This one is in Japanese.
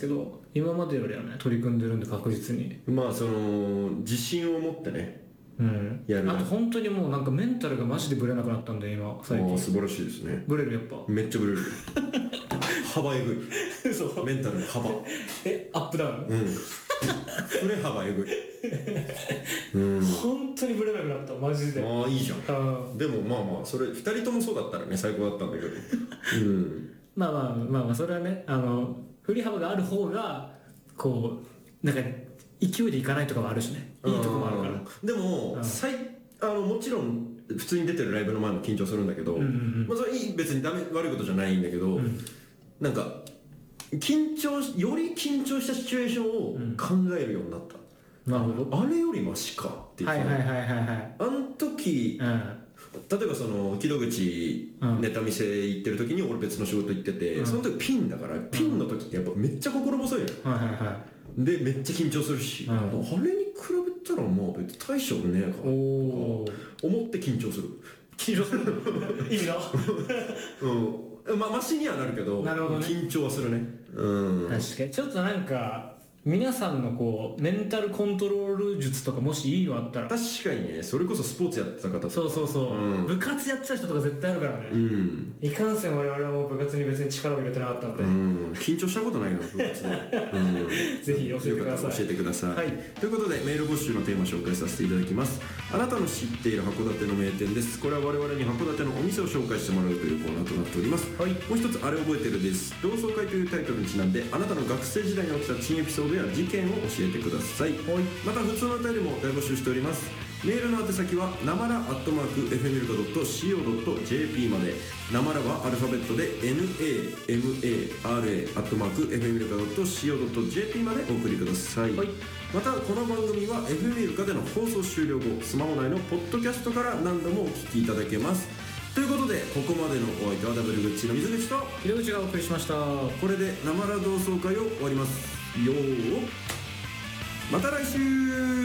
けど、今までよりはね取り組んでるんで確実に。 まあその自信を持ってね、やる。 あと本当にもうなんかメンタルがマジでブレなくなったんで今最近。 素晴らしいですね。 ブレるやっぱ。 めっちゃブレる。幅えぐい。 そう。 メンタルの幅。 アップダウン。 振れ幅えぐい。 本当にブレなくなったマジで。 いいじゃん。でもまあそれ2人ともそうだったらね最高だったんだけど。 まあそれはね、振り幅がある方がこうなんか勢いでいかないとかもあるしね、いいとこもあるから。 でももちろん普通に出てるライブの前も緊張するんだけど、まあそれ別に悪いことじゃないんだけど、なんかより緊張したシチュエーションを考えるようになった。 なるほど。 あれよりマシかっていう。あの時、例えばその木戸口ネタ見せ行ってる時に俺別の仕事行ってて、その時ピンだからピンの時ってやっぱめっちゃ心細いのよ。でめっちゃ緊張するし、あれに比べたらまあ別に大したことねえかとか思って緊張する。 意味がまあマシにはなるけど、緊張はするね。 確かにちょっとなんか皆さんのこうメンタルコントロール術とかもしいいのあったら。 確かにね、それこそスポーツやってた方とか。 そう、部活やってた人とか絶対あるからね。いかんせん我々はもう部活に別に力を入れてなかったので、 緊張したことないの部活で。 ぜひ教えてください。 教えてください。ということでメール募集のテーマを紹介させていただきます。あなたの知っている函館の名店です。これは我々に函館のお店を紹介してもらうというコーナーとなっております。もう一つあれ覚えてるです。同窓会というタイトルにちなんであなたの学生時代に起きた珍エピソードや事件を教えてください。また普通のお便りも大募集しております。メールの宛先はなまら@fmilk.co.jp まで。なまらはアルファベットで namara@fmilk.co.jp までお送りください。またこの番組は FM ミルカでの放送終了後スマホ内のポッドキャストから何度もお聞きいただけます。ということでここまでのお相手はダブルグッチの水口と井出口がお送りしました。 これでなまら同窓会を終わりますよ。また来週。